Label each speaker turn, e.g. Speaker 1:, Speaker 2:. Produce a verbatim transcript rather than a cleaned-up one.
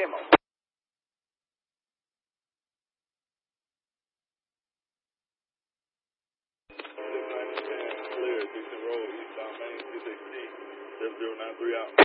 Speaker 1: Kimmel.
Speaker 2: Clear, Dixon Road, eastbound Main, two sixteen, seven zero nine three out.